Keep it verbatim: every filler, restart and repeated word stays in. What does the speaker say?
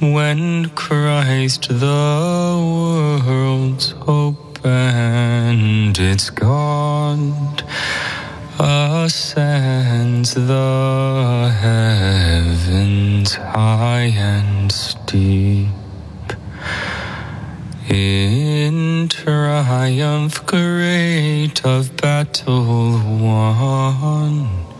when Christ the world's hope and its God ascends the heavens high and steep, in triumph great of battle won.